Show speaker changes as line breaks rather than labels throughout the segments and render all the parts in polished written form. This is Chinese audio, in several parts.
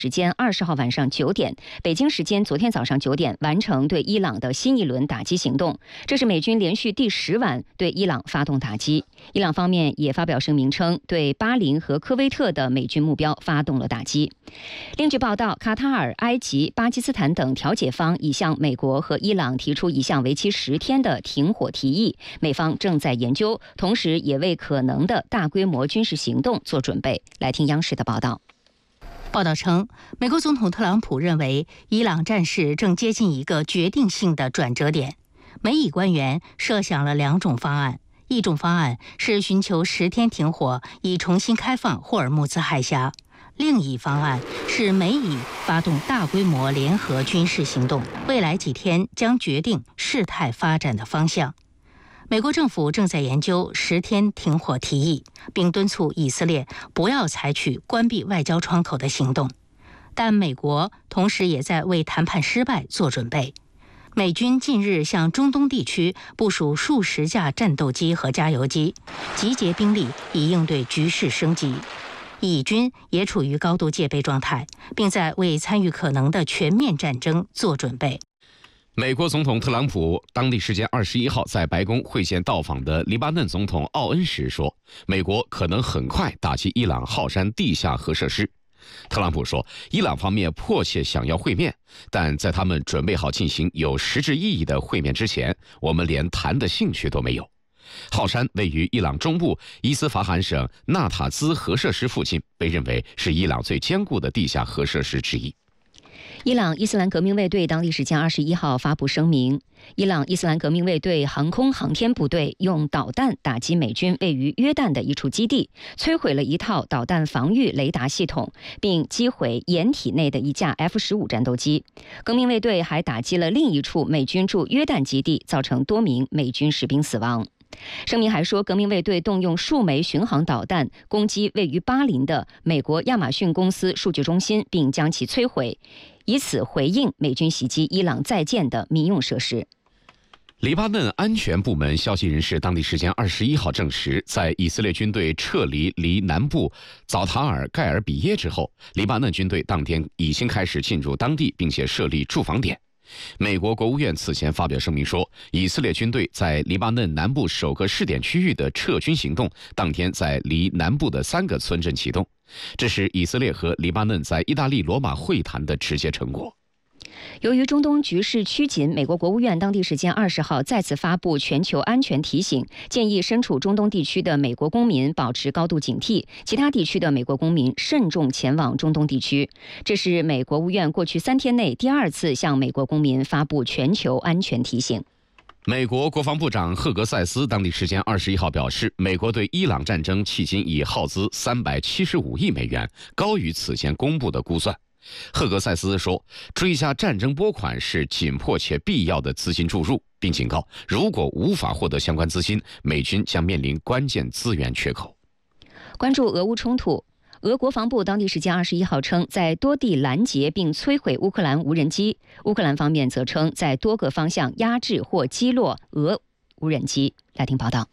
时间20号晚上9点，北京时间昨天早上9点完成对伊朗的新一轮打击行动。这是美军连续第10晚对伊朗发动打击。伊朗方面也发表声明称，对巴林和科威特的美军目标发动了打击。另据报道，卡塔尔、埃及、巴基斯坦等调解方已向美国和伊朗提出一项为期10天的停火提议，美方正在研究，同时也为可能的大规模军事行动做准备。来听央视的报道。
报道称，美国总统特朗普认为伊朗战事正接近一个决定性的转折点。美以官员设想了2种方案，一种方案是寻求10天停火，以重新开放霍尔木兹海峡；另一方案是美以发动大规模联合军事行动，未来几天将决定事态发展的方向。美国政府正在研究10天停火提议，并敦促以色列不要采取关闭外交窗口的行动。但美国同时也在为谈判失败做准备。美军近日向中东地区部署数十架战斗机和加油机，集结兵力以应对局势升级。以军也处于高度戒备状态，并在为参与可能的全面战争做准备。
美国总统特朗普当地时间21号在白宫会见到访的黎巴嫩总统奥恩时说，美国可能很快打击伊朗浩山地下核设施。特朗普说，伊朗方面迫切想要会面，但在他们准备好进行有实质意义的会面之前，我们连谈的兴趣都没有。浩山位于伊朗中部伊斯法罕省纳塔兹核设施附近，被认为是伊朗最坚固的地下核设施之一。
伊朗伊斯兰革命卫队当地时间21号发布声明，伊朗伊斯兰革命卫队航空航天部队用导弹打击美军位于约旦的一处基地，摧毁了一套导弹防御雷达系统，并击毁掩体内的一架 F-15战斗机。革命卫队还打击了另一处美军驻约旦基地，造成多名美军士兵死亡。声明还说，革命卫队动用数枚巡航导弹攻击位于巴林的美国亚马逊公司数据中心，并将其摧毁，以此回应美军袭击伊朗在建的民用设施。
黎巴嫩安全部门消息人士当地时间21号证实，在以色列军队撤离南部早塔尔盖尔比耶之后，黎巴嫩军队当天已经开始进入当地，并且设立驻防点。美国国务院此前发表声明说，以色列军队在黎巴嫩南部首个试点区域的撤军行动当天在离南部的3个村镇启动，这是以色列和黎巴嫩在意大利罗马会谈的直接成果。
由于中东局势趋紧，美国国务院当地时间20号再次发布全球安全提醒，建议身处中东地区的美国公民保持高度警惕，其他地区的美国公民慎重前往中东地区。这是美国务院过去3天内第2次向美国公民发布全球安全提醒。
美国国防部长赫格塞斯当地时间21号表示，美国对伊朗战争迄今已耗资375亿美元，高于此前公布的估算。赫格塞斯说，追加战争拨款是紧迫且必要的资金注入，并警告，如果无法获得相关资金，美军将面临关键资源缺口。
关注俄乌冲突，俄国防部当地时间21号称，在多地拦截并摧毁乌克兰无人机，乌克兰方面则称在多个方向压制或击落俄无人机。来听报道。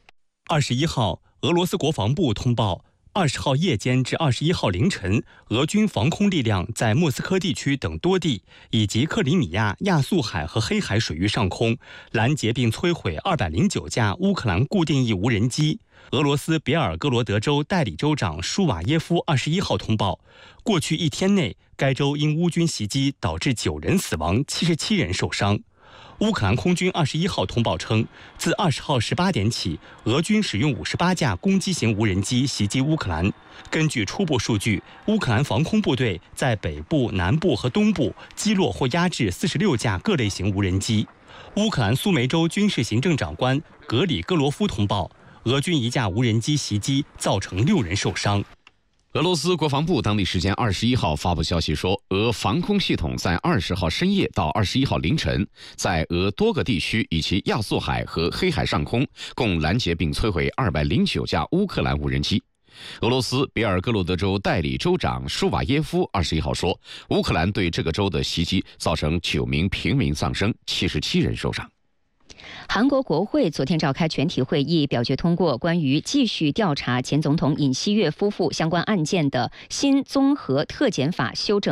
21号，俄罗斯国防部通报，20号夜间至21号凌晨，俄军防空力量在莫斯科地区等多地以及克里米亚、亚速海和黑海水域上空拦截并摧毁209架乌克兰固定翼无人机。俄罗斯别尔哥罗德州代理州长舒瓦耶夫21号通报，过去1天内，该州因乌军袭击导致9人死亡，77人受伤。乌克兰空军21号通报称，自20号18点起，俄军使用58架攻击型无人机袭击乌克兰。根据初步数据，乌克兰防空部队在北部、南部和东部击落或压制46架各类型无人机。乌克兰苏梅州军事行政长官格里戈罗夫通报，俄军1架无人机袭击造成6人受伤。
俄罗斯国防部当地时间21号发布消息说，俄防空系统在20号深夜到21号凌晨，在俄多个地区以及亚速海和黑海上空共拦截并摧毁209架乌克兰无人机。俄罗斯别尔哥罗德州代理州长舒瓦耶夫21号说，乌克兰对这个州的袭击造成9名平民丧生，77人受伤。
韩国国会昨天召开全体会议，表决通过关于继续调查前总统尹锡悦夫妇相关案件的新综合特检法修正